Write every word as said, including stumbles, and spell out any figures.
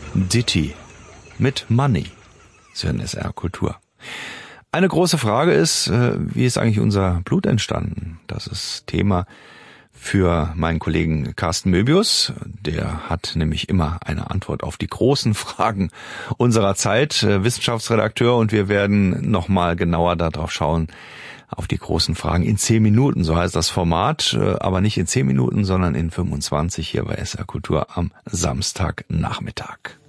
Ditti mit Money. Sie hören S R Kultur. Eine große Frage ist, wie ist eigentlich unser Blut entstanden? Das ist Thema für meinen Kollegen Carsten Möbius. Der hat nämlich immer eine Antwort auf die großen Fragen unserer Zeit, Wissenschaftsredakteur, und wir werden nochmal genauer darauf schauen, auf die großen Fragen in zehn Minuten, so heißt das Format, aber nicht in zehn Minuten, sondern in fünfundzwanzig hier bei S R Kultur am Samstagnachmittag.